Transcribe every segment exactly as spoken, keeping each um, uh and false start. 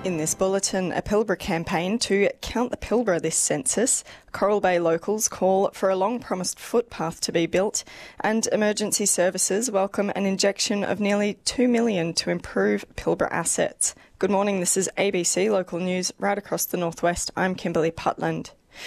In this bulletin, a Pilbara campaign to count the Pilbara this census, Coral Bay locals call for a long-promised footpath to be built, and emergency services welcome an injection of nearly two million dollars to improve Pilbara assets. Good morning, this is A B C Local News right across the northwest. I'm Kimberly Putland.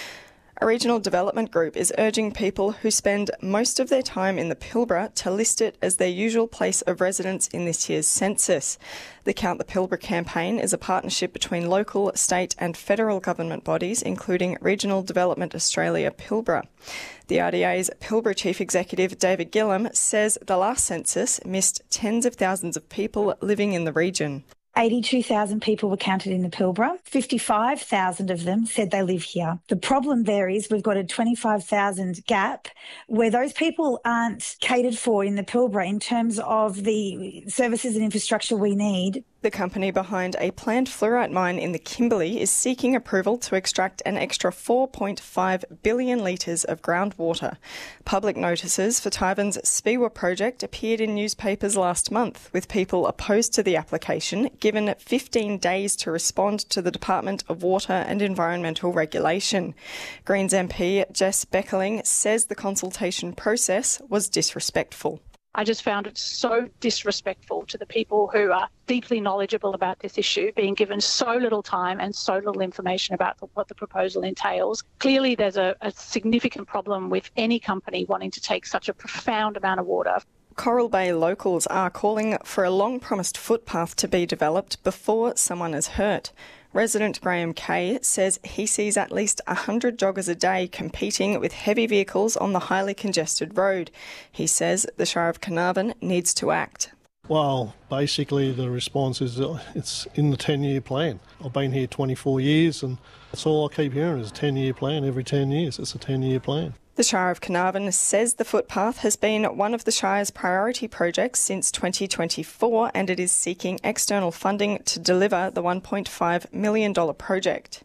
A regional development group is urging people who spend most of their time in the Pilbara to list it as their usual place of residence in this year's census. The Count the Pilbara campaign is a partnership between local, state and federal government bodies, including Regional Development Australia Pilbara. The R D A's Pilbara Chief Executive David Gillam says the last census missed tens of thousands of people living in the region. eighty-two thousand people were counted in the Pilbara. fifty-five thousand of them said they live here. The problem there is we've got a twenty-five thousand gap where those people aren't catered for in the Pilbara in terms of the services and infrastructure we need. The company behind a planned fluorite mine in the Kimberley is seeking approval to extract an extra four point five billion litres of groundwater. Public notices for Tyvan's Speewah project appeared in newspapers last month, with people opposed to the application given fifteen days to respond to the Department of Water and Environmental Regulation. Greens M P Jess Beckerling says the consultation process was disrespectful. I just found it so disrespectful to the people who are deeply knowledgeable about this issue, being given so little time and so little information about the, what the proposal entails. Clearly, there's a, a significant problem with any company wanting to take such a profound amount of water. Coral Bay locals are calling for a long-promised footpath to be developed before someone is hurt. Resident Graham Kay says he sees at least one hundred joggers a day competing with heavy vehicles on the highly congested road. He says the Shire of Carnarvon needs to act. Well, basically the response is uh, it's in the ten-year plan. I've been here twenty-four years and that's all I keep hearing is a ten-year plan. Every ten years it's a ten-year plan. The Shire of Carnarvon says the footpath has been one of the Shire's priority projects since twenty twenty-four and it is seeking external funding to deliver the one point five million dollars project.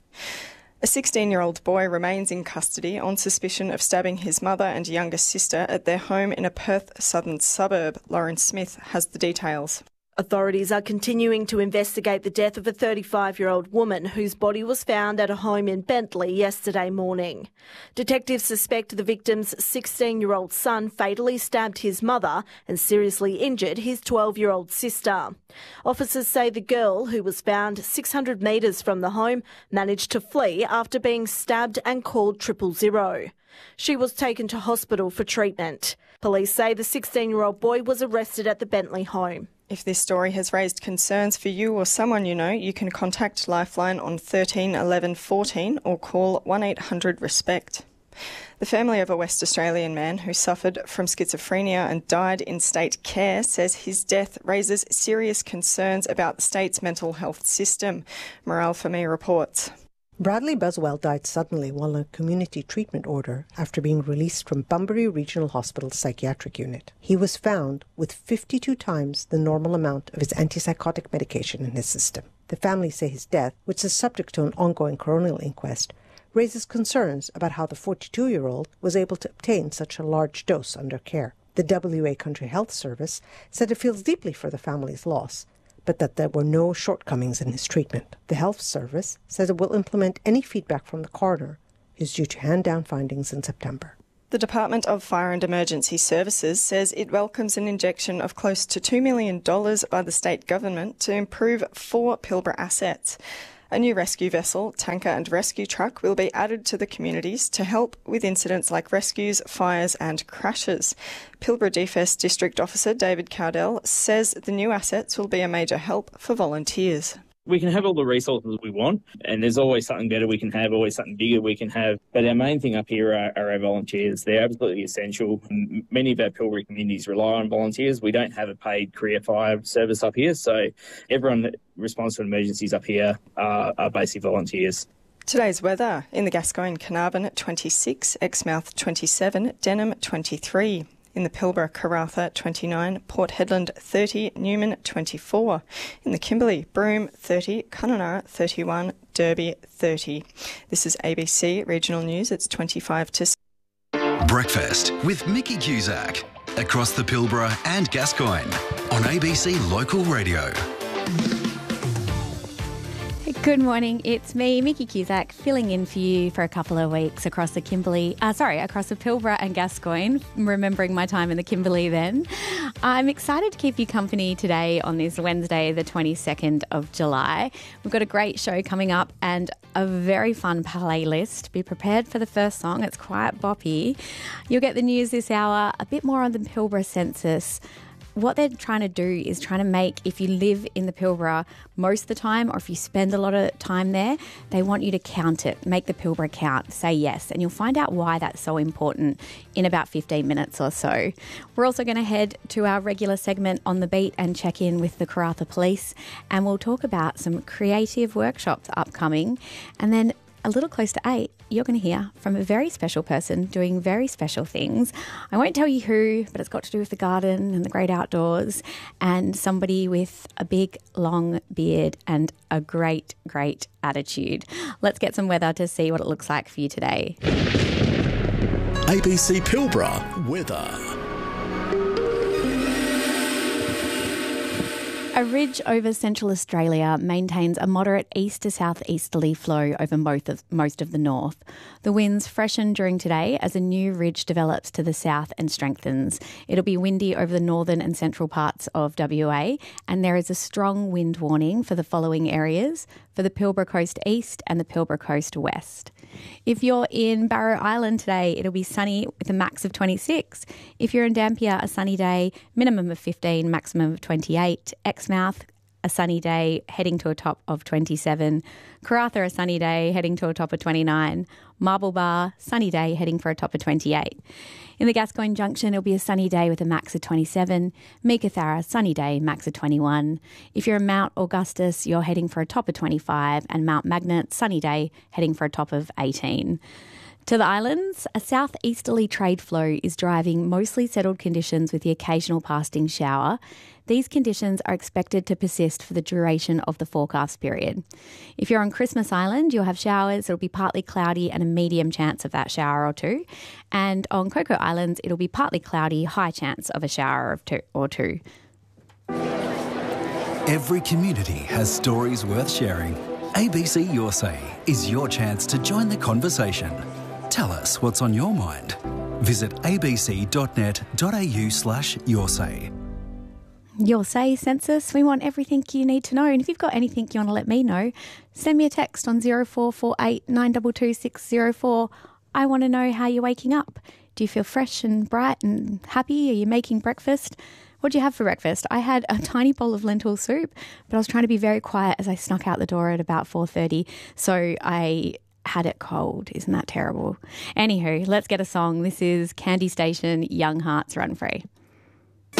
A sixteen-year-old boy remains in custody on suspicion of stabbing his mother and younger sister at their home in a Perth southern suburb. Lauren Smith has the details. Authorities are continuing to investigate the death of a thirty-five-year-old woman whose body was found at a home in Bentley yesterday morning. Detectives suspect the victim's sixteen-year-old son fatally stabbed his mother and seriously injured his twelve-year-old sister. Officers say the girl, who was found six hundred metres from the home, managed to flee after being stabbed and called triple zero. She was taken to hospital for treatment. Police say the sixteen-year-old boy was arrested at the Bentley home. If this story has raised concerns for you or someone you know, you can contact Lifeline on thirteen eleven fourteen or call one eight hundred RESPECT. The family of a West Australian man who suffered from schizophrenia and died in state care says his death raises serious concerns about the state's mental health system. Morale for Me reports. Bradley Buswell died suddenly while in a community treatment order after being released from Bunbury Regional Hospital's psychiatric unit. He was found with fifty-two times the normal amount of his antipsychotic medication in his system. The family say his death, which is subject to an ongoing coronial inquest, raises concerns about how the forty-two-year-old was able to obtain such a large dose under care. The W A Country Health Service said it feels deeply for the family's loss, but that there were no shortcomings in his treatment. The Health Service says it will implement any feedback from the coroner, who is due to hand down findings in September. The Department of Fire and Emergency Services says it welcomes an injection of close to two million dollars by the state government to improve four Pilbara assets. A new rescue vessel, tanker and rescue truck will be added to the communities to help with incidents like rescues, fires and crashes. Pilbara D F E S District Officer David Cowdell says the new assets will be a major help for volunteers. We can have all the resources we want, and there's always something better we can have, always something bigger we can have. But our main thing up here are, are our volunteers. They're absolutely essential. Many of our Pilbara communities rely on volunteers. We don't have a paid career fire service up here, so everyone that responds to emergencies up here are, are basically volunteers. Today's weather: in the Gascoyne, Carnarvon twenty-six, Exmouth twenty-seven, Denham twenty-three. In the Pilbara, Karratha twenty-nine, Port Hedland thirty, Newman twenty-four. In the Kimberley, Broome thirty, Kununurra thirty-one, Derby thirty. This is A B C Regional News. It's twenty-five to six. Breakfast with Mickey Cusack across the Pilbara and Gascoyne on A B C Local Radio. Good morning, it's me, Mickey Cusack, filling in for you for a couple of weeks across the Kimberley, uh, sorry, across the Pilbara and Gascoyne, remembering my time in the Kimberley then. I'm excited to keep you company today on this Wednesday, the twenty-second of July. We've got a great show coming up and a very fun playlist. Be prepared for the first song, it's quite boppy. You'll get the news this hour, a bit more on the Pilbara census. What they're trying to do is trying to make, if you live in the Pilbara most of the time or if you spend a lot of time there, they want you to count it, make the Pilbara count, say yes. And you'll find out why that's so important in about fifteen minutes or so. We're also going to head to our regular segment On the Beat and check in with the Karratha Police. And we'll talk about some creative workshops upcoming. And then a little close to eight, you're going to hear from a very special person doing very special things. I won't tell you who, but it's got to do with the garden and the great outdoors and somebody with a big, long beard and a great, great attitude. Let's get some weather to see what it looks like for you today. A B C Pilbara weather. A ridge over central Australia maintains a moderate east to southeasterly flow over most of, most of the north. The winds freshen during today as a new ridge develops to the south and strengthens. It'll be windy over the northern and central parts of W A, and there is a strong wind warning for the following areas: for the Pilbara Coast East and the Pilbara Coast West. If you're in Barrow Island today, it'll be sunny with a max of twenty-six. If you're in Dampier, a sunny day, minimum of fifteen, maximum of twenty-eight. Exmouth, a sunny day, heading to a top of twenty-seven. Karratha, a sunny day, heading to a top of twenty-nine. Marble Bar, sunny day, heading for a top of twenty-eight. In the Gascoyne Junction, it'll be a sunny day with a max of twenty-seven. Meekatharra, sunny day, max of twenty-one. If you're in Mount Augustus, you're heading for a top of twenty-five. And Mount Magnet, sunny day, heading for a top of eighteen. To the islands, a southeasterly trade flow is driving mostly settled conditions with the occasional passing shower. These conditions are expected to persist for the duration of the forecast period. If you're on Christmas Island, you'll have showers. It'll be partly cloudy and a medium chance of that shower or two. And on Coco Islands, it'll be partly cloudy, high chance of a shower of two or two. Every community has stories worth sharing. A B C Your Say is your chance to join the conversation. Tell us what's on your mind. Visit abc.net.au slash your say. Your Say Census, we want everything you need to know. And if you've got anything you want to let me know, send me a text on zero four four eight nine two two six zero four. I want to know how you're waking up. Do you feel fresh and bright and happy? Are you making breakfast? What do you have for breakfast? I had a tiny bowl of lentil soup, but I was trying to be very quiet as I snuck out the door at about four thirty. So I had it cold. Isn't that terrible? Anywho, let's get a song. This is Candy Station, Young Hearts Run Free.